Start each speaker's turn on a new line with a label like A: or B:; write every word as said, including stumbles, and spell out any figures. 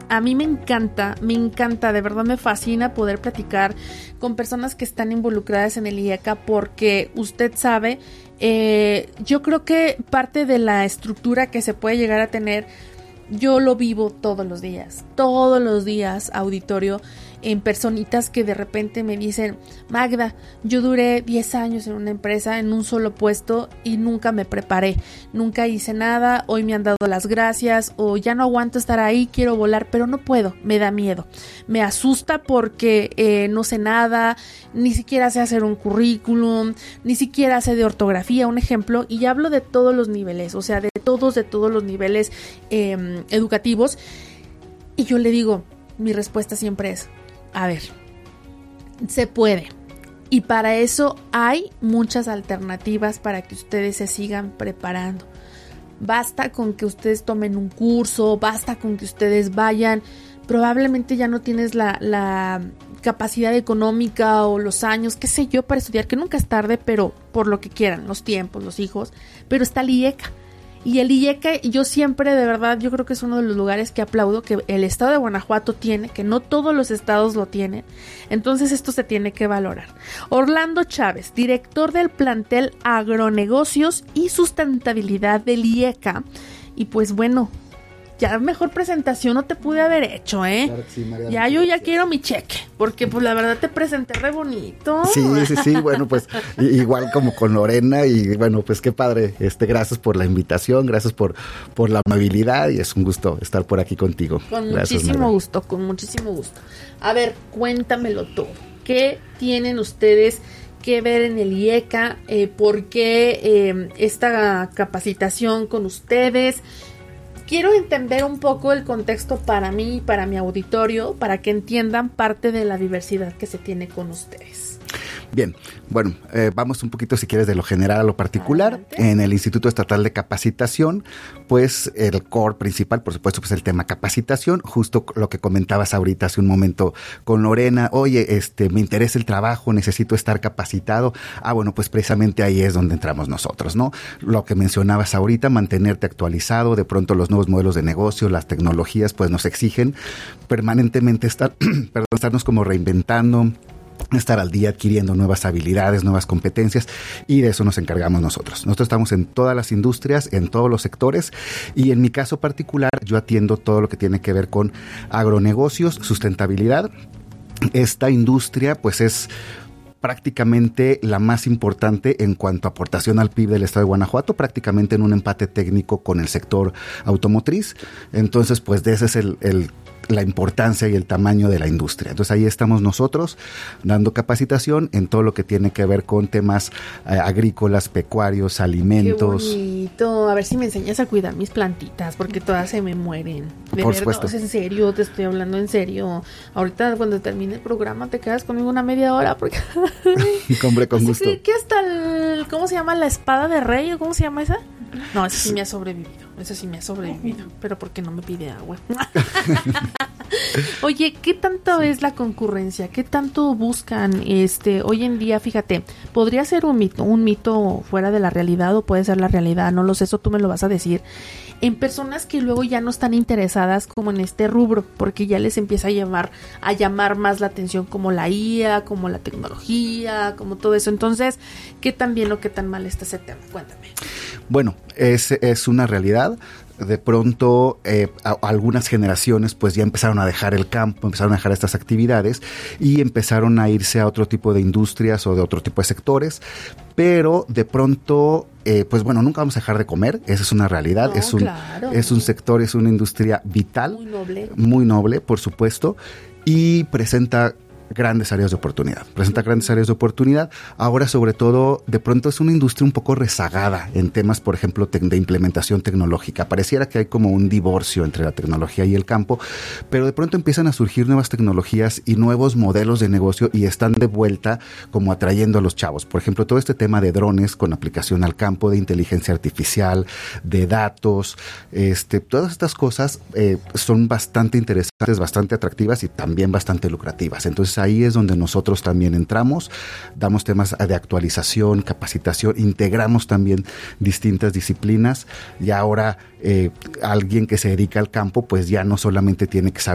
A: a mí me encanta, me encanta, de verdad me fascina poder platicar con personas que están involucradas en el I E C A porque usted sabe, eh, yo creo que parte de la estructura que se puede llegar a tener, yo lo vivo todos los días, todos los días, auditorio, en personitas que de repente me dicen, Magda, yo duré diez años en una empresa, en un solo puesto y nunca me preparé, nunca hice nada, hoy me han dado las gracias o ya no aguanto estar ahí, quiero volar, pero no puedo, me da miedo, me asusta porque eh, no sé nada, ni siquiera sé hacer un currículum, ni siquiera sé de ortografía, un ejemplo, y hablo de todos los niveles, o sea, de todos, de todos los niveles eh, educativos, y yo le digo, mi respuesta siempre es, a ver, se puede. Y para eso hay muchas alternativas para que ustedes se sigan preparando. Basta con que ustedes tomen un curso, basta con que ustedes vayan. Probablemente ya no tienes la, la capacidad económica o los años, qué sé yo, para estudiar, que nunca es tarde, pero por lo que quieran, los tiempos, los hijos. Pero está el I E C A. Y el I E C A, yo siempre, de verdad, yo creo que es uno de los lugares que aplaudo que el estado de Guanajuato tiene, que no todos los estados lo tienen. Entonces esto se tiene que valorar. Orlando Chávez, director del plantel Agronegocios y Sustentabilidad del I E C A. Y pues bueno, ya mejor presentación no te pude haber hecho, ¿eh? Claro que sí, Mariana, ya yo ya quiero mi cheque, porque pues la verdad te presenté re bonito.
B: Sí, sí, sí, bueno, pues igual como con Lorena y bueno, pues qué padre, este, gracias por la invitación, gracias por, por la amabilidad y es un gusto estar por aquí contigo.
A: Con
B: gracias,
A: muchísimo
B: Mariana.
A: gusto, con muchísimo gusto. A ver, cuéntamelo tú, ¿qué tienen ustedes que ver en el I E C A? Eh, ¿Por qué eh, esta capacitación con ustedes? Quiero entender un poco el contexto para mí y para mi auditorio, para que entiendan parte de la diversidad que se tiene con ustedes.
B: Bien, bueno, eh, vamos un poquito si quieres de lo general a lo particular. Adelante. En el Instituto Estatal de Capacitación, pues el core principal, por supuesto, pues el tema capacitación, justo lo que comentabas ahorita hace un momento con Lorena, oye, este, me interesa el trabajo, necesito estar capacitado. Ah, bueno, pues precisamente ahí es donde entramos nosotros, ¿no? Lo que mencionabas ahorita, mantenerte actualizado, de pronto los nuevos modelos de negocio, las tecnologías, pues nos exigen permanentemente estar, perdón, estarnos como reinventando, estar al día adquiriendo nuevas habilidades, nuevas competencias y de eso nos encargamos nosotros. Nosotros estamos en todas las industrias, en todos los sectores y en mi caso particular yo atiendo todo lo que tiene que ver con agronegocios, sustentabilidad. Esta industria pues es prácticamente la más importante en cuanto a aportación al P I B del estado de Guanajuato, prácticamente en un empate técnico con el sector automotriz. Entonces pues de ese es el, el la importancia y el tamaño de la industria. Entonces ahí estamos nosotros dando capacitación en todo lo que tiene que ver con temas eh, agrícolas, pecuarios, alimentos.
A: Qué bonito. A ver si me enseñas a cuidar mis plantitas porque todas se me mueren. De
B: Por
A: verdad,
B: supuesto.
A: Es en serio, te estoy hablando en serio. Ahorita cuando termine el programa te quedas conmigo una media hora porque
B: Hombre, con gusto.
A: Que, que hasta el, ¿cómo se llama? La espada de rey o ¿cómo se llama esa? No, esa sí me ha sobrevivido. Esa sí me ha sobrevivido. Pero porque no me pide agua. Oye, ¿qué tanto es la concurrencia? ¿Qué tanto buscan este hoy en día? Fíjate, podría ser un mito, un mito fuera de la realidad o puede ser la realidad, no lo sé, eso tú me lo vas a decir. En personas que luego ya no están interesadas como en este rubro, porque ya les empieza a llamar a llamar más la atención como la I A, como la tecnología, como todo eso. Entonces, ¿qué tan bien o qué tan mal está ese tema? Cuéntame.
B: Bueno, es, es una realidad. De pronto eh, a, a algunas generaciones pues ya empezaron a dejar el campo, empezaron a dejar estas actividades y empezaron a irse a otro tipo de industrias o de otro tipo de sectores, pero de pronto eh, pues bueno, nunca vamos a dejar de comer, esa es una realidad, no, es, un, claro. es un sector, es una industria vital,
A: muy noble,
B: muy noble por supuesto, y presenta grandes áreas de oportunidad, presenta grandes áreas de oportunidad. Ahora, sobre todo, de pronto es una industria un poco rezagada en temas, por ejemplo, te- de implementación tecnológica. Pareciera que hay como un divorcio entre la tecnología y el campo, pero de pronto empiezan a surgir nuevas tecnologías y nuevos modelos de negocio y están de vuelta como atrayendo a los chavos. Por ejemplo, todo este tema de drones con aplicación al campo, de inteligencia artificial, de datos, este, todas estas cosas eh, son bastante interesantes, bastante atractivas y también bastante lucrativas. Entonces, ahí es donde nosotros también entramos, damos temas de actualización, capacitación, integramos también distintas disciplinas y ahora eh, alguien que se dedica al campo pues ya no solamente tiene que saber